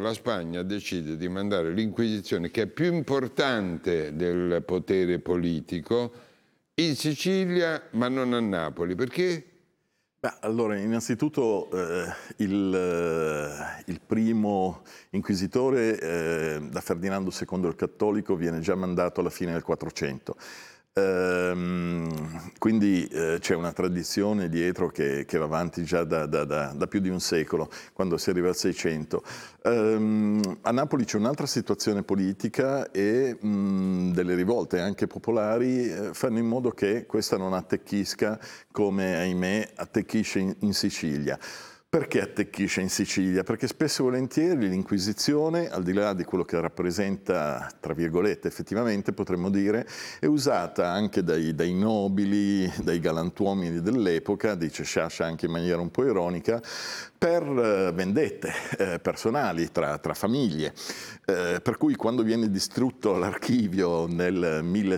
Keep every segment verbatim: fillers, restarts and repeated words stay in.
la Spagna decide di mandare l'Inquisizione, che è più importante del potere politico, in Sicilia ma non a Napoli. Perché? Beh, allora, innanzitutto eh, il, eh, il primo inquisitore eh, da Ferdinando secondo il Cattolico viene già mandato alla fine del Quattrocento. Ehm, quindi eh, c'è una tradizione dietro che, che va avanti già da, da, da, da più di un secolo, quando si arriva al Seicento. Ehm, a Napoli c'è un'altra situazione politica e mh, delle rivolte anche popolari eh, fanno in modo che questa non attecchisca come, ahimè, attecchisce in, in Sicilia. Perché attecchisce in Sicilia? Perché spesso e volentieri l'Inquisizione, al di là di quello che rappresenta, tra virgolette, effettivamente potremmo dire, è usata anche dai, dai nobili, dai galantuomini dell'epoca, dice Sciascia anche in maniera un po' ironica, per eh, vendette eh, personali tra, tra famiglie. Eh, per cui quando viene distrutto l'archivio nel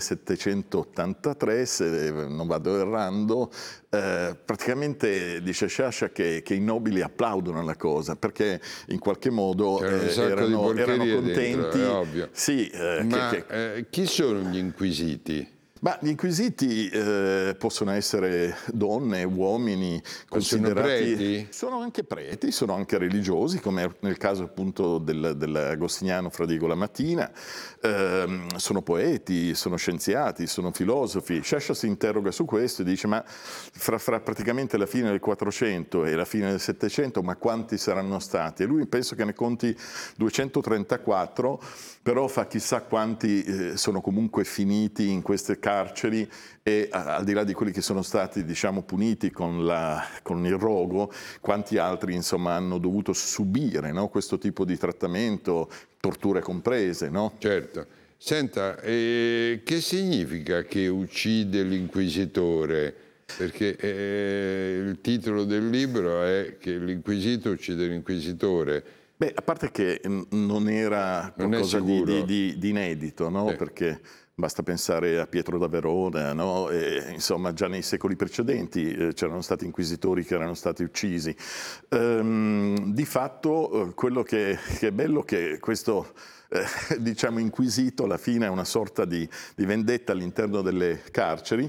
millesettecentottantatré, se non vado errando, eh, praticamente dice Sciascia che, che i nobili applaudono la cosa, perché in qualche modo eh, erano, erano contenti. Dentro, è ovvio. Sì, eh, Ma che, che... Eh, chi sono gli inquisiti? Ma gli inquisiti eh, possono essere donne, uomini, considerati... Sono preti? Sono anche preti, sono anche religiosi, come nel caso appunto del, dell'agostiniano Fra Diego Lamattina, eh, sono poeti, sono scienziati, sono filosofi. Sciascia si interroga su questo e dice: ma fra, fra praticamente la fine del Quattrocento e la fine del Settecento, ma quanti saranno stati? E lui penso che ne conti duecentotrentaquattro, però fa chissà quanti eh, sono comunque finiti in queste carceri e al di là di quelli che sono stati, diciamo, puniti con, la, con il rogo, quanti altri insomma hanno dovuto subire, no, questo tipo di trattamento, torture comprese, no? Certo. Senta, eh, che significa che uccide l'inquisitore? Perché eh, il titolo del libro è che l'inquisito uccide l'inquisitore. Beh, a parte che non era qualcosa non di, di, di, di inedito, no? Sì. Perché basta pensare a Pietro da Verona, no? E, insomma, già nei secoli precedenti eh, c'erano stati inquisitori che erano stati uccisi. Ehm, di fatto, eh, quello che, che è bello è che questo eh, diciamo inquisito alla fine è una sorta di, di vendetta all'interno delle carceri,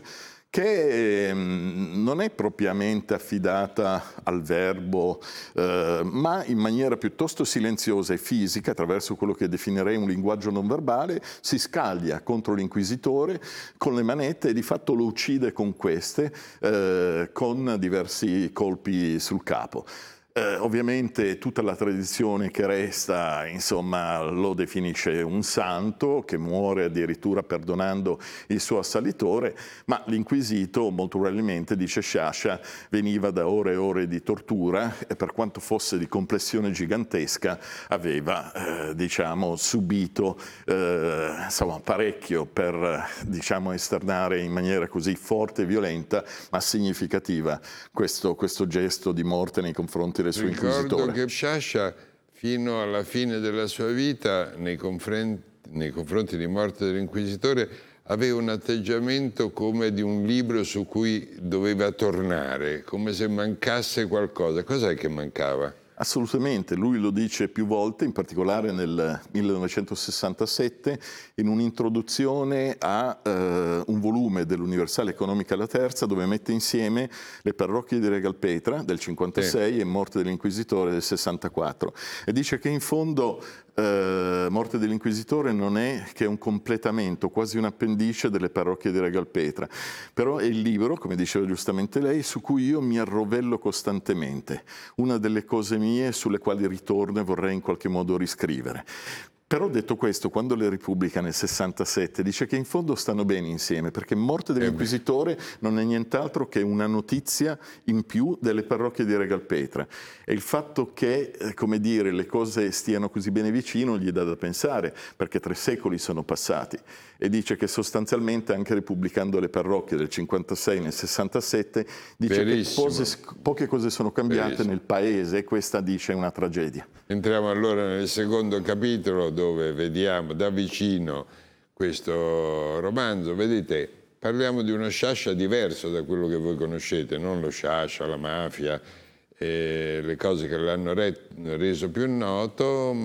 che non è propriamente affidata al verbo, eh, ma in maniera piuttosto silenziosa e fisica, attraverso quello che definirei un linguaggio non verbale, si scaglia contro l'inquisitore con le manette e di fatto lo uccide con queste, eh, con diversi colpi sul capo. Eh, ovviamente tutta la tradizione che resta, insomma, lo definisce un santo che muore addirittura perdonando il suo assalitore, ma l'inquisito, molto probabilmente, dice Sciascia, veniva da ore e ore di tortura e per quanto fosse di complessione gigantesca aveva, eh, diciamo, subito eh, insomma, parecchio per, diciamo, esternare in maniera così forte e violenta ma significativa questo, questo gesto di morte nei confronti del suo Ricordo inquisitore. che Sciascia fino alla fine della sua vita nei confronti, nei confronti di morte dell'inquisitore aveva un atteggiamento come di un libro su cui doveva tornare, come se mancasse qualcosa. Cos'è che mancava? Assolutamente, lui lo dice più volte, in particolare nel millenovecentosessantasette, in un'introduzione a eh, un volume dell'Universale Economica La Terza, dove mette insieme le parrocchie di Regalpetra del cinquantasei sì. e Morte dell'Inquisitore del sessantaquattro. E dice che in fondo eh, Morte dell'Inquisitore non è che un completamento, quasi un appendice delle parrocchie di Regalpetra, però è il libro, come diceva giustamente lei, su cui io mi arrovello costantemente. Una delle cose mie sulle quali ritorno e vorrei in qualche modo riscrivere. Però detto questo, quando le ripubblica nel sessantasette dice che in fondo stanno bene insieme, perché Morte dell'Inquisitore non è nient'altro che una notizia in più delle parrocchie di Regalpetra. E il fatto che, eh, come dire, le cose stiano così bene vicino gli dà da pensare, perché tre secoli sono passati. E dice che sostanzialmente, anche ripubblicando le parrocchie del cinquantasei nel sessantasette, dice Verissimo. che pose, poche cose sono cambiate Verissimo. nel paese, e questa dice è una tragedia. Entriamo allora nel secondo capitolo, dove vediamo da vicino questo romanzo. Vedete, parliamo di uno Sciascia diverso da quello che voi conoscete, non lo Sciascia, la mafia, e le cose che l'hanno reso più noto,